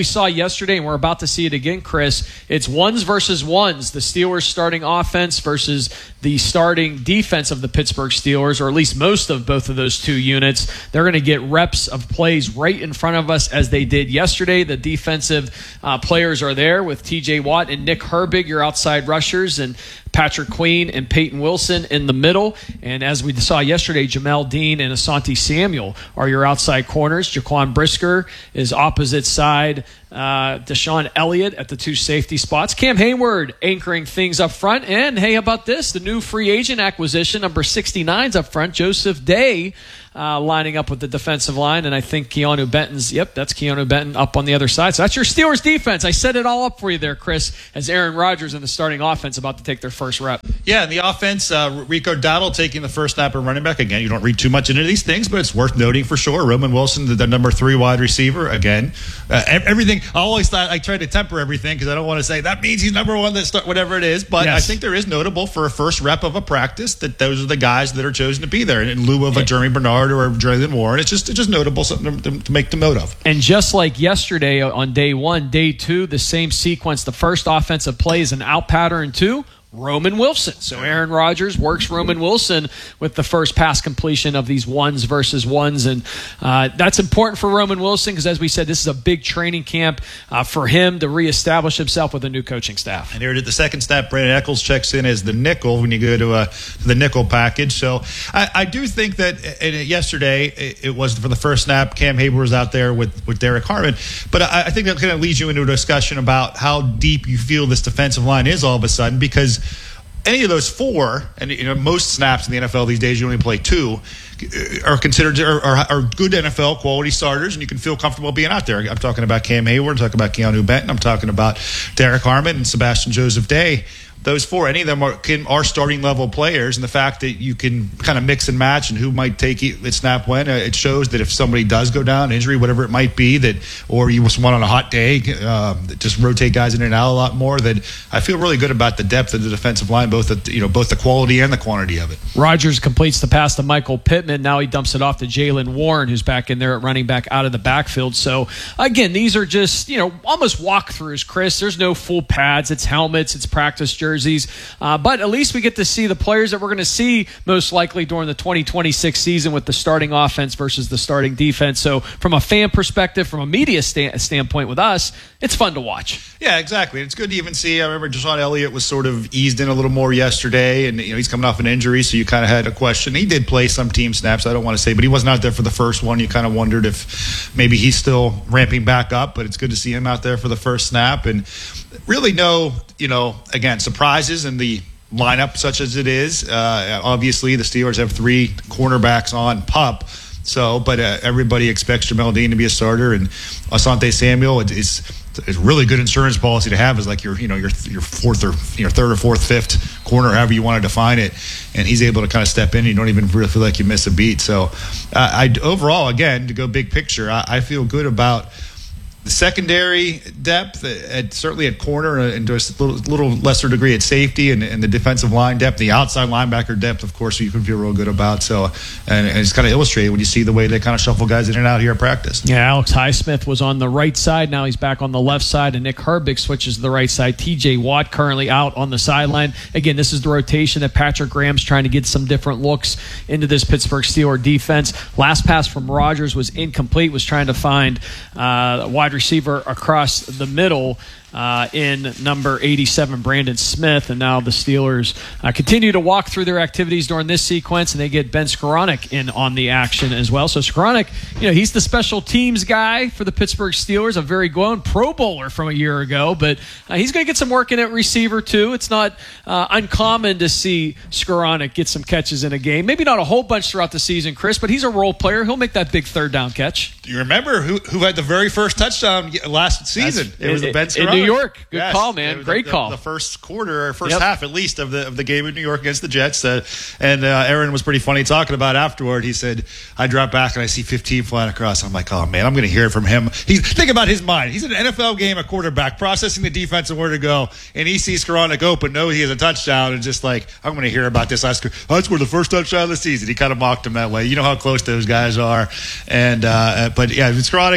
saw yesterday, and we're about to see it again, Chris, it's ones versus ones. The Steelers starting offense versus the starting defense of the Pittsburgh Steelers, or at least most of both of those two units. They're going to get reps of plays right in front of us as they did yesterday. The defensive uh, players are there with T J Watt and Nick Herbig, your outside rushers, and Patrick Queen and Peyton Wilson in the middle. And as we saw yesterday, Jamel Dean and Asante Samuel are your outside corners. Jaquan Brisker is opposite side. Uh, Deshaun Elliott at the two safety spots. Cam Hayward anchoring things up front. And hey, how about this? The new free agent acquisition, number sixty-nine's up front, Joseph Day, uh, lining up with the defensive line. And I think Keanu Benton's, yep, that's Keanu Benton up on the other side. So that's your Steelers defense. I set it all up for you there, Chris, as Aaron Rodgers in the starting offense about to take their first rep. Yeah, and the offense, uh, Rico Dowdle taking the first snap and running back. Again, you don't read too much into these things, but it's worth noting for sure. Roman Wilson, the, the number three wide receiver. Again, uh, everything, I always thought, I try to temper everything because I don't want to say that means he's number one, that start, whatever it is. But yes. I think there is notable for a first rep of a practice that those are the guys that are chosen to be there in lieu of a Jeremy Bernard or a Jalen Warren. It's just, it's just notable, something to, to make the note of. And just like yesterday on day one, day two, the same sequence. The first offensive play is an out pattern two. Roman Wilson. So Aaron Rodgers works Roman Wilson with the first pass completion of these ones versus ones. And uh, that's important for Roman Wilson because, as we said, this is a big training camp uh, for him to reestablish himself with a new coaching staff. And here at the second snap, Brandon Eccles checks in as the nickel when you go to uh, the nickel package. So I, I do think that uh, yesterday it, it was for the first snap, Cam Hayward was out there with, with Derek Harmon. But I, I think that kind of leads you into a discussion about how deep you feel this defensive line is all of a sudden, because any of those four, and you know most snaps in the N F L these days, you only play two, are considered are, are, are good N F L quality starters, and you can feel comfortable being out there. I'm talking about Cam Hayward, I'm talking about Keanu Benton, I'm talking about Derek Harmon and Sebastian Joseph Day. Those four, any of them are, can, are starting level players, and the fact that you can kind of mix and match and who might take it snap when, uh, it shows that if somebody does go down, injury, whatever it might be, that or you just want on a hot day, uh, just rotate guys in and out a lot more. That I feel really good about the depth of the defensive line, both the, you know both the quality and the quantity of it. Rodgers completes the pass to Michael Pittman. Now he dumps it off to Jalen Warren, who's back in there at running back out of the backfield. So again, these are just you know almost walkthroughs, Chris. There's no full pads. It's helmets. It's practice jerseys. Uh, but at least we get to see the players that we're going to see most likely during the twenty twenty-six season with the starting offense versus the starting defense. So from a fan perspective, from a media sta- standpoint with us, it's fun to watch. Yeah, exactly. It's good to even see. I remember Deshaun Elliott was sort of eased in a little more yesterday, and you know he's coming off an injury, so you kind of had a question. He did play some team snaps, I don't want to say, but he wasn't out there for the first one. You kind of wondered if maybe he's still ramping back up, but it's good to see him out there for the first snap. And really no, you know, again, surprises in the lineup such as it is. Uh, obviously, the Steelers have three cornerbacks on pup. So, but uh, everybody expects Jamel Dean to be a starter, and Asante Samuel is it's really good insurance policy to have. Is like your, you know, your your fourth or your third or fourth, fifth corner, however you want to define it, and he's able to kind of step in. And you don't even really feel like you miss a beat. So, uh, I overall, again, to go big picture, I, I feel good about the secondary depth, at, certainly at corner, and to a little, little lesser degree at safety, and, and the defensive line depth, the outside linebacker depth, of course, you can feel real good about. So, and, and it's kind of illustrated when you see the way they kind of shuffle guys in and out here at practice. Yeah, Alex Highsmith was on the right side. Now he's back on the left side, and Nick Herbig switches to the right side. T J Watt currently out on the sideline. Again, this is the rotation that Patrick Graham's trying to get some different looks into this Pittsburgh Steelers defense. Last pass from Rodgers was incomplete, was trying to find uh, a wide receiver across the middle uh, in number eighty-seven, Brandon Smith. And now the Steelers uh, continue to walk through their activities during this sequence, and they get Ben Skoranek in on the action as well. So Skoranek, you know, he's the special teams guy for the Pittsburgh Steelers, a very grown Pro Bowler from a year ago, but uh, he's going to get some work in at receiver too. It's not uh, uncommon to see Skoranek get some catches in a game. Maybe not a whole bunch throughout the season, Chris, but he's a role player. He'll make that big third down catch. Do you remember who who had the very first touchdoam last season? That's, it was it, Ben Skoranek. In New York. Good yes, call, man. Great the, call. The, the first quarter, or first yep. half at least, of the of the game in New York against the Jets. Uh, and uh, Aaron was pretty funny talking about afterward. He said, I drop back and I see fifteen flying across. I'm like, oh, man, I'm going to hear it from him. He's Think about his mind. He's in an N F L game, a quarterback, processing the defense and where to go. And he sees Skoranek open, knows he has a touchdown, and just like, I'm going to hear about this. I scored, oh, I scored the first touchdown of the season. He kind of mocked him that way. You know how close those guys are. And uh, But, yeah, Skoranek,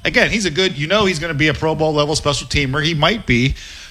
again, he's a good, you know, he's going to be a Pro Bowl level special teamer. He might be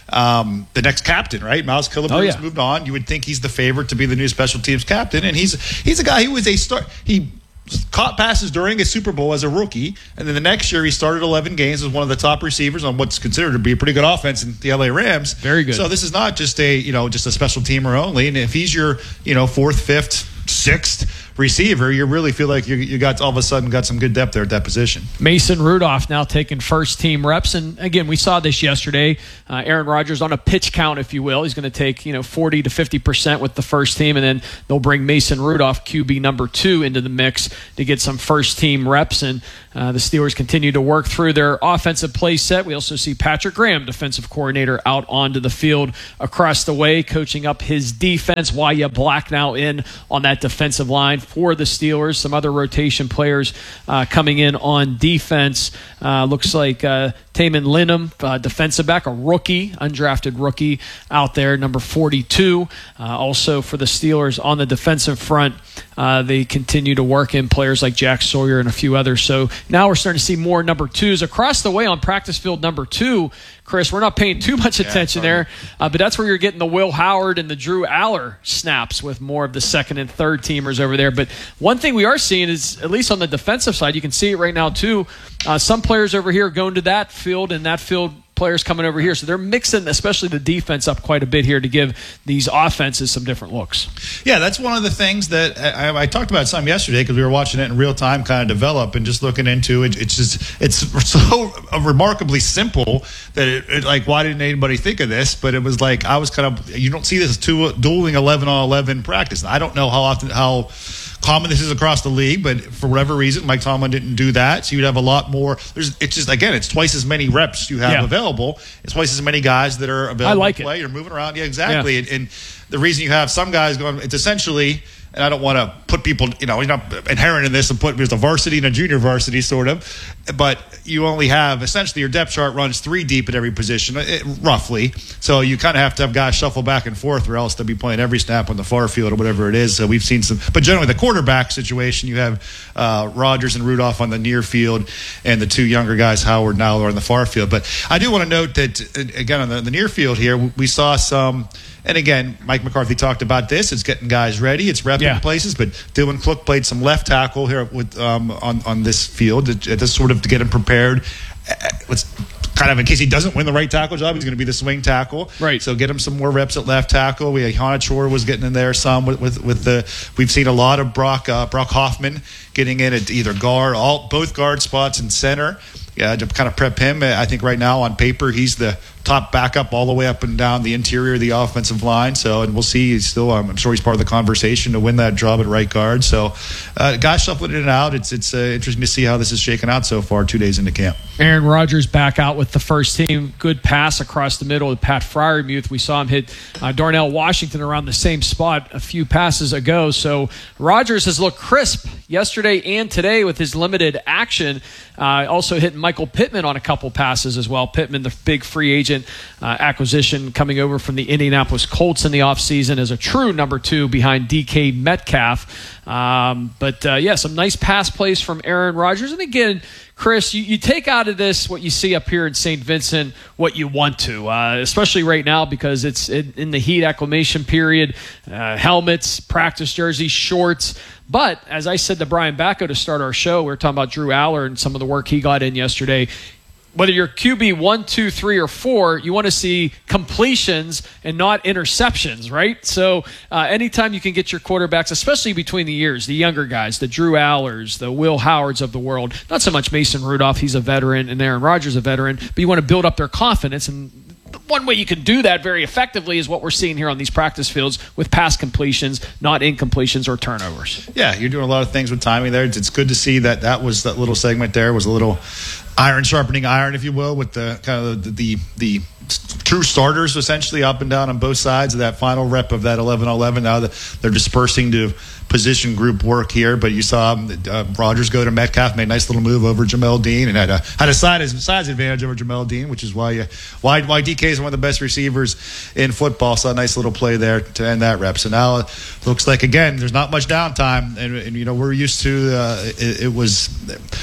um, the next captain, right? Miles Killebrew oh, yeah. has moved on. You would think he's the favorite to be the new special teams captain. And he's he's a guy who was a start. He caught passes during a Super Bowl as a rookie, and then the next year he started eleven games as one of the top receivers on what's considered to be a pretty good offense in the L A Rams. Very good. So this is not just a, you know, just a special teamer only. And if he's your, you know, fourth, fifth, sixth receiver, you really feel like you you got all of a sudden got some good depth there at that position. Mason Rudolph now taking first team reps, and again, we saw this yesterday. Uh, Aaron Rodgers on a pitch count, if you will, he's going to take you know forty to fifty percent with the first team, and then they'll bring Mason Rudolph, Q B number two, into the mix to get some first team reps. And uh, the Steelers continue to work through their offensive play set. We also see Patrick Graham, defensive coordinator, out onto the field across the way, coaching up his defense. Wyatt Black now in on that defensive line for the Steelers. Some other rotation players uh, coming in on defense. Uh, looks like uh, Taman Linham, uh, defensive back, a rookie, undrafted rookie out there, number forty-two. Uh, also for the Steelers on the defensive front, uh, they continue to work in players like Jack Sawyer and a few others. So now we're starting to see more number twos across the way on practice field number two. Chris, we're not paying too much attention yeah, there, uh, but that's where you're getting the Will Howard and the Drew Aller snaps with more of the second and third teamers over there. But one thing we are seeing is, at least on the defensive side, you can see it right now too, uh, some players over here going to that field and that field players coming over here. So they're mixing, especially the defense, up quite a bit here to give these offenses some different looks. Yeah, that's one of the things that I, I talked about some yesterday because we were watching it in real time kind of develop and just looking into it. It's just, it's so remarkably simple that it, it like, why didn't anybody think of this? But it was like, I was kind of, you don't see this two, dueling eleven on eleven practice. I don't know how often, how common this is across the league, but for whatever reason, Mike Tomlin didn't do that. So you'd have a lot more. There's, it's just, again, it's twice as many reps you have yeah. available. It's twice as many guys that are available I like to play. It. You're moving around. Yeah, exactly. Yeah. And, and the reason you have some guys going, it's essentially, and I don't want to put people, you know, you're not inherent in this and put there's a varsity and a junior varsity sort of, but you only have essentially your depth chart runs three deep at every position, it, roughly. So you kind of have to have guys shuffle back and forth, or else they'll be playing every snap on the far field or whatever it is. So we've seen some, but generally the quarterback situation, you have uh, Rodgers and Rudolph on the near field, and the two younger guys, Howard now, are on the far field. But I do want to note that again on the, the near field here, we saw some. And again, Mike McCarthy talked about this. It's getting guys ready. It's repping yeah. places. But Dylan Cook played some left tackle here with um, on on this field. Just sort of to get him prepared. Let's kind of in case he doesn't win the right tackle job, he's going to be the swing tackle. Right. So get him some more reps at left tackle. We had Honachor was getting in there some with with, with the. We've seen a lot of Brock uh, Brock Hoffman getting in at either guard, all both guard spots and center. Yeah, to kind of prep him. I think right now on paper he's the top backup all the way up and down the interior of the offensive line. So, and we'll see. He's still, um, I'm sure he's part of the conversation to win that job at right guard. So, uh, guys shuffling in and out. It's it's uh, interesting to see how this is shaking out so far. Two days into camp. Aaron Rodgers back out with the first team. Good pass across the middle with Pat Freiermuth. We saw him hit uh, Darnell Washington around the same spot a few passes ago. So Rodgers has looked crisp yesterday and today with his limited action. Uh, also hitting Michael Pittman on a couple passes as well. Pittman, the big free agent uh, acquisition coming over from the Indianapolis Colts in the offseason as a true number two behind D K Metcalf. Um, but, uh, yeah, some nice pass plays from Aaron Rodgers. And, again, Chris, you, you take out of this what you see up here in Saint Vincent, what you want to, uh, especially right now because it's in, in the heat acclimation period, uh, helmets, practice jerseys, shorts. But as I said to Brian Bacco to start our show, we were talking about Drew Aller and some of the work he got in yesterday. Whether you're Q B one, two, three, or four, you want to see completions and not interceptions, right? So uh, anytime you can get your quarterbacks, especially between the years, the younger guys, the Drew Allers, the Will Howards of the world, not so much Mason Rudolph, he's a veteran, and Aaron Rodgers a veteran, but you want to build up their confidence. And one way you can do that very effectively is what we're seeing here on these practice fields with pass completions, not incompletions or turnovers. Yeah, you're doing a lot of things with timing there. It's good to see that that was that little segment there was a little iron sharpening iron, if you will, with the kind of the the, the true starters essentially up and down on both sides of that final rep of that eleven eleven. Now they're dispersing to position group work here, but you saw uh, Rodgers go to Metcalf, made a nice little move over Jamel Dean, and had a had a size, size advantage over Jamel Dean, which is why you, why why D K is one of the best receivers in football. So a nice little play there to end that rep. So now it looks like again there's not much downtime, and, and you know we're used to uh, it, it was.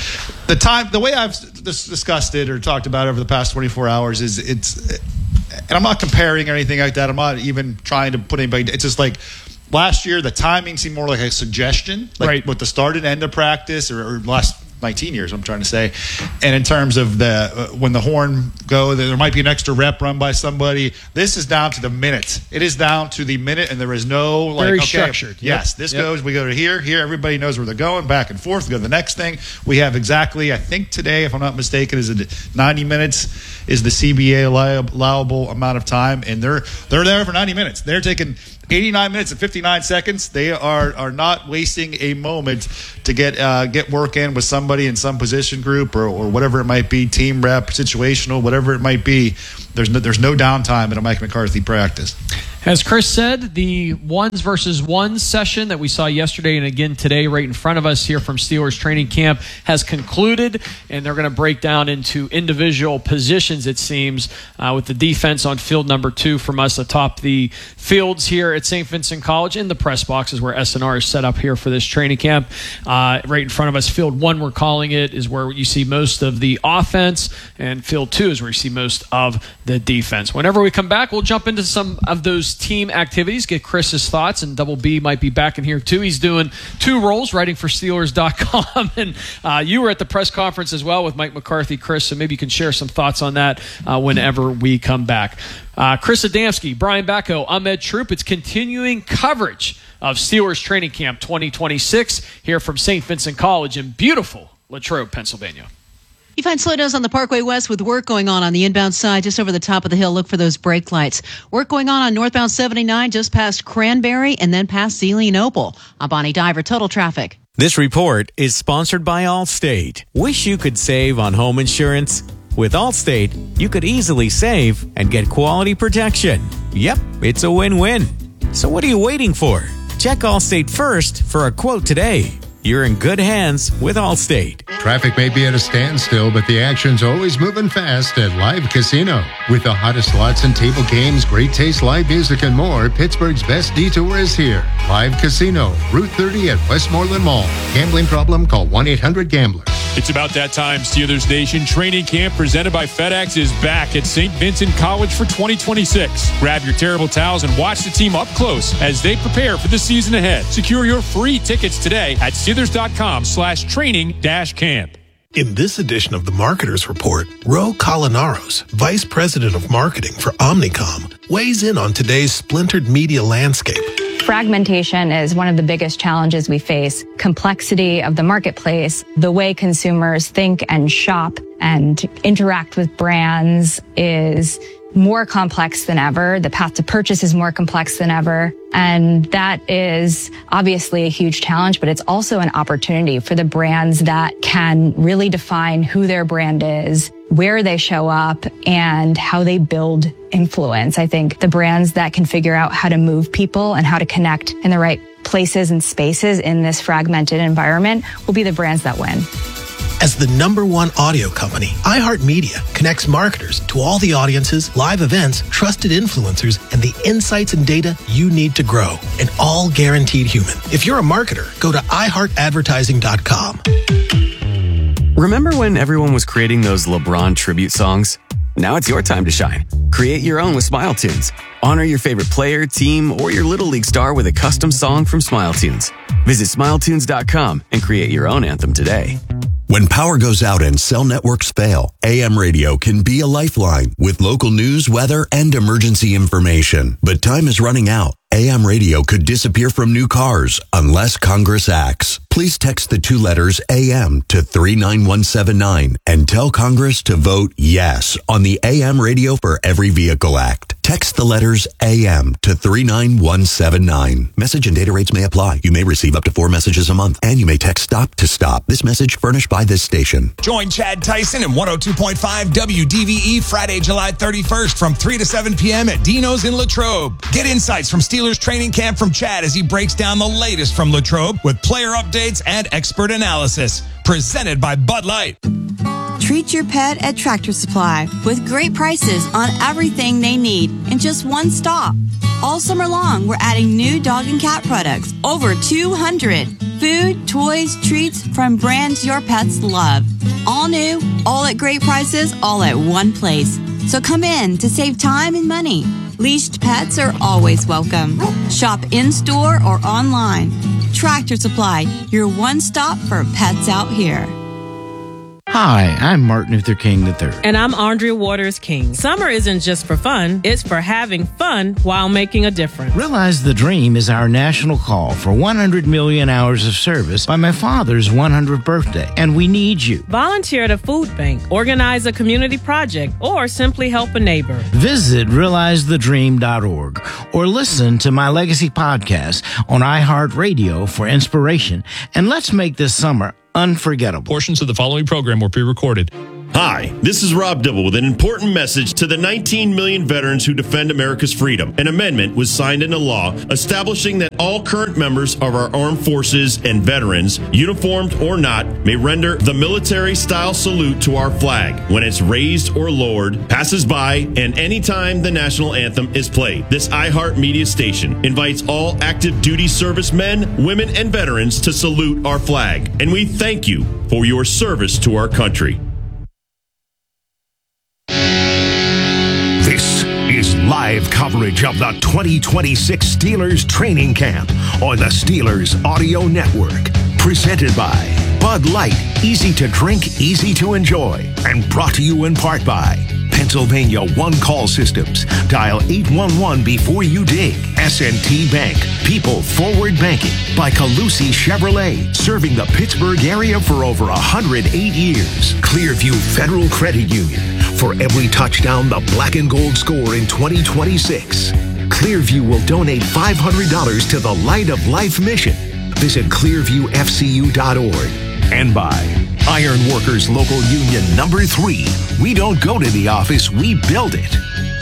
The time, the way I've dis- discussed it or talked about it over the past twenty-four hours is it's, and I'm not comparing or anything like that. I'm not even trying to put anybody. It's just like last year, the timing seemed more like a suggestion, like right. with the start and end of practice, or, or last nineteen years, I'm trying to say. And in terms of the uh, when the horn go, there might be an extra rep run by somebody. This is down to the minute. It is down to the minute, and there is no like very okay, structured. Yes, yep. this yep. goes. We go to here. Here, everybody knows where they're going. Back and forth. We go to the next thing. We have exactly. I think today, if I'm not mistaken, is it ninety minutes is the C B A allowable amount of time, and they're they're there for ninety minutes. They're taking eighty-nine minutes and fifty-nine seconds. They are are not wasting a moment to get uh, get work in with somebody in some position group or, or whatever it might be, team rep, situational, whatever it might be. There's no, there's no downtime in a Mike McCarthy practice. As Chris said, the ones versus ones session that we saw yesterday and again today right in front of us here from Steelers training camp has concluded, and they're going to break down into individual positions, it seems, uh, with the defense on field number two from us atop the fields here at Saint Vincent College in the press boxes where S N R is set up here for this training camp. Uh, right in front of us, field one, we're calling it, is where you see most of the offense, and field two is where you see most of the defense. Whenever we come back, we'll jump into some of those team activities, get Chris's thoughts, and Double B might be back in here too. He's doing two roles, writing for Steelers dot com, and uh, you were at the press conference as well with Mike McCarthy, Chris, so maybe you can share some thoughts on that uh, whenever we come back. Uh, Chris Adamski, Brian Bacco, Ahmed Troop. It's continuing coverage of Steelers Training Camp twenty twenty-six here from Saint Vincent College in beautiful Latrobe, Pennsylvania. You find slow dows on the Parkway West with work going on on the inbound side just over the top of the hill. Look for those brake lights. Work going on on northbound seventy-nine just past Cranberry and then past Sealy and Opal. I'm Bonnie Diver, Total Traffic. This report is sponsored by Allstate. Wish you could save on home insurance? With Allstate, you could easily save and get quality protection. Yep, it's a win-win. So what are you waiting for? Check Allstate first for a quote today. You're in good hands with Allstate. Traffic may be at a standstill, but the action's always moving fast at Live Casino. With the hottest slots and table games, great taste, live music, and more, Pittsburgh's best detour is here. Live Casino, Route thirty at Westmoreland Mall. Gambling problem? Call one eight hundred gambler. It's about that time. Steelers Nation training camp presented by FedEx is back at Saint Vincent College for twenty twenty-six. Grab your terrible towels and watch the team up close as they prepare for the season ahead. Secure your free tickets today at Steelers.com slash training dash camp. In this edition of the Marketers Report, Ro Colinaros, Vice President of Marketing for Omnicom, weighs in on today's splintered media landscape. Fragmentation is one of the biggest challenges we face. Complexity of the marketplace, the way consumers think and shop and interact with brands is more complex than ever. The path to purchase is more complex than ever. And that is obviously a huge challenge, but it's also an opportunity for the brands that can really define who their brand is, where they show up, and how they build influence. I think the brands that can figure out how to move people and how to connect in the right places and spaces in this fragmented environment will be the brands that win. As the number one audio company, iHeartMedia connects marketers to all the audiences, live events, trusted influencers, and the insights and data you need to grow, and all guaranteed human. If you're a marketer, go to i heart advertising dot com. Remember when everyone was creating those LeBron tribute songs? Now it's your time to shine. Create your own with Smile Tunes. Honor your favorite player, team, or your Little League star with a custom song from Smile Tunes. Visit smile tunes dot com and create your own anthem today. When power goes out and cell networks fail, A M Radio can be a lifeline with local news, weather, and emergency information. But time is running out. A M Radio could disappear from new cars unless Congress acts. Please text the two letters A M to three nine one seven nine and tell Congress to vote yes on the A M Radio for Every Vehicle Act. Text the letters A M to three nine one seven nine. Message and data rates may apply. You may receive up to four messages a month, and you may text STOP to STOP. This message furnished by this station. Join Chad Tyson and one oh two point five W D V E Friday, July thirty-first from three to seven p.m. at Dino's in Latrobe. Get insights from Steelers training camp from Chad as he breaks down the latest from Latrobe with player updates and expert analysis. Presented by Bud Light. Treat your pet at Tractor Supply with great prices on everything they need in just one stop. All summer long, we're adding new dog and cat products, over two hundred. Food, toys, treats from brands your pets love. All new, all at great prices, all at one place. So come in to save time and money. Leashed pets are always welcome. Shop in-store or online. Tractor Supply, your one stop for pets out here. Hi, I'm Martin Luther King the third. And I'm Andrea Waters King. Summer isn't just for fun, it's for having fun while making a difference. Realize the Dream is our national call for one hundred million hours of service by my father's one hundredth birthday, and we need you. Volunteer at a food bank, organize a community project, or simply help a neighbor. Visit realize the dream dot org or listen to my Legacy podcast on iHeartRadio for inspiration, and let's make this summer unforgettable. Portions of the following program were pre-recorded. Hi, this is Rob Dibble with an important message to the nineteen million veterans who defend America's freedom. An amendment was signed into law establishing that all current members of our armed forces and veterans, uniformed or not, may render the military-style salute to our flag when it's raised or lowered, passes by, and anytime the national anthem is played. This iHeart Media station invites all active duty servicemen, women, and veterans to salute our flag. And we thank you for your service to our country. This is live coverage of the twenty twenty-six Steelers training camp on the Steelers Audio Network. Presented by Bud Light, easy to drink, easy to enjoy. And brought to you in part by Pennsylvania One Call Systems. Dial eight one one before you dig. S and T Bank, people forward banking. By Calusi Chevrolet, serving the Pittsburgh area for over one hundred eight years. Clearview Federal Credit Union. For every touchdown the black and gold score in twenty twenty-six, Clearview will donate five hundred dollars to the Light of Life mission. Visit clearview f c u dot org. And by Iron Workers Local Union Number three. We don't go to the office, we build it.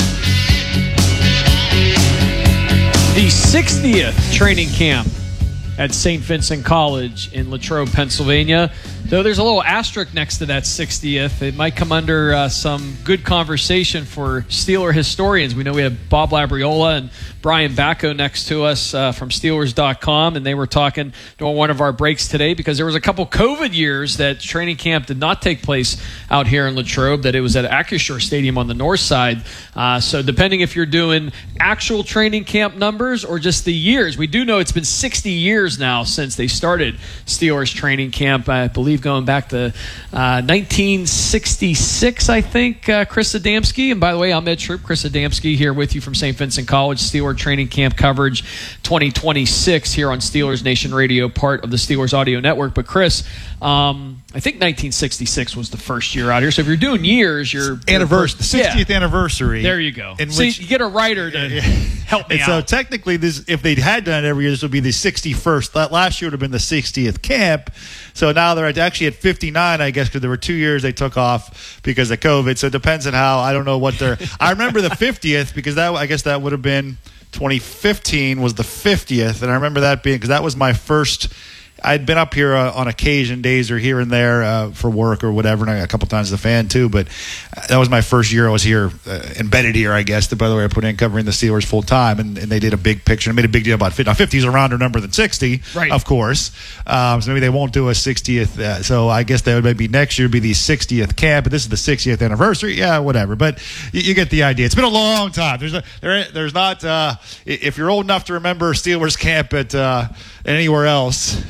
The sixtieth training camp at Saint Vincent College in Latrobe, Pennsylvania. Though there's a little asterisk next to that sixtieth, it might come under uh, some good conversation for Steeler historians. We know we have Bob Labriola and Brian Bacco next to us uh, from Steelers dot com, and they were talking during one of our breaks today because there was a couple COVID years that training camp did not take place out here in Latrobe, that it was at Acrisure Stadium on the north side. Uh, so depending if you're doing actual training camp numbers or just the years, we do know it's been sixty years now since they started Steelers training camp. I believe going back to uh, nineteen sixty-six, I think, uh, Chris Adamski. And by the way, I'm Ed Troop, Chris Adamski here with you from Saint Vincent College. Steeler training camp coverage twenty twenty-six here on Steelers Nation Radio, part of the Steelers Audio Network. But Chris, um, I think nineteen sixty-six was the first year out here. So if you're doing years, you're... Anniversary, the sixtieth yeah. anniversary. There you go. In so which, you get a writer to yeah. help me and out. So technically, this, if they had done it every year, this would be the sixty-first. That last year would have been the sixtieth camp. So now they're actually at fifty-nine, I guess, because there were two years they took off because of COVID. So it depends on how. I don't know what they're. I remember the fiftieth because that I guess that would have been twenty fifteen was the fiftieth, and I remember that being because that was my first. I'd been up here uh, on occasion, days or here and there uh, for work or whatever, and a couple times as a fan too. But that was my first year I was here, uh, embedded here, I guess. By the way, I put in covering the Steelers full time, and, and they did a big picture. I made a big deal about fifty. Now, fifty is a rounder number than sixty, right? Of course. Um, so maybe they won't do a sixtieth. Uh, so I guess that would maybe next year be the sixtieth camp, but this is the sixtieth anniversary. Yeah, whatever. But you, you get the idea. It's been a long time. There's a, there, there's not. Uh, if you're old enough to remember Steelers camp at uh, anywhere else.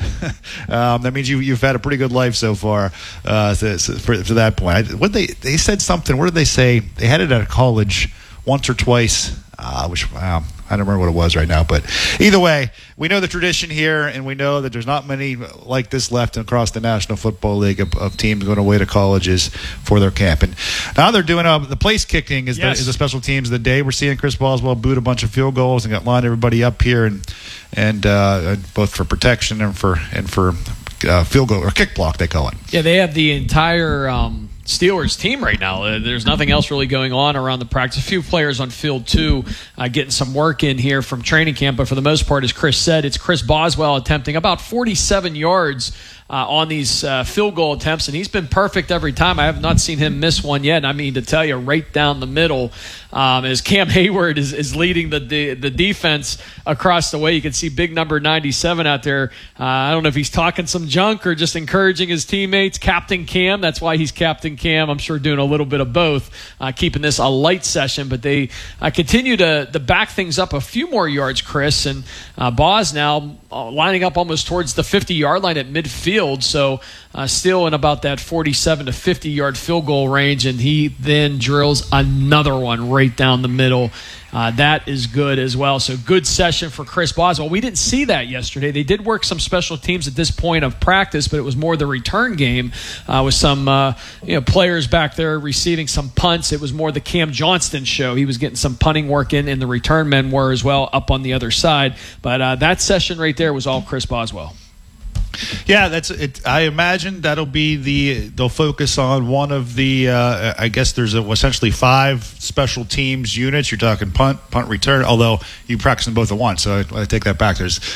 um, that means you, you've had a pretty good life so far uh, to, for, to that point. I, what they they said something. What did they say? They had it at a college once or twice, uh, which wow, I don't remember what it was right now. But either way, we know the tradition here, and we know that there's not many like this left across the National Football League of, of teams going away to colleges for their camp. And now they're doing uh, the place kicking is, yes. the, is the special teams of the day. We're seeing Chris Boswell boot a bunch of field goals and got lined everybody up here, and and uh, both for protection and for and for uh, field goal or kick block they call it. Yeah, they have the entire um, Steelers team right now. Uh, there's nothing else really going on around the practice. A few players on field two uh, getting some work in here from training camp, but for the most part, as Chris said, it's Chris Boswell attempting about forty-seven yards uh, on these uh, field goal attempts, and he's been perfect every time. I have not seen him miss one yet. And I mean, to tell you, right down the middle, um, as Cam Hayward is, is leading the, the the defense across the way. You can see big number ninety-seven out there. Uh, I don't know if he's talking some junk or just encouraging his teammates. Captain Cam, that's why he's Captain Cam. I'm sure doing a little bit of both, uh, keeping this a light session. But they uh, continue to, to back things up a few more yards, Chris. And uh, Boz now uh, lining up almost towards the fifty-yard line at midfield. So uh, still in about that forty-seven to fifty-yard field goal range. And he then drills another one right down the middle. Uh, that is good as well. So good session for Chris Boswell. We didn't see that yesterday. They did work some special teams at this point of practice, but it was more the return game uh, with some uh, you know players back there receiving some punts. It was more the Cam Johnston show. He was getting some punting work in, and the return men were as well up on the other side. But uh, that session right there was all Chris Boswell. Yeah, that's it. I imagine that'll be the they'll focus on one of the. Uh, I guess there's a, essentially five special teams units. You're talking punt, punt return. Although you practice them both at once, so I, I take that back. There's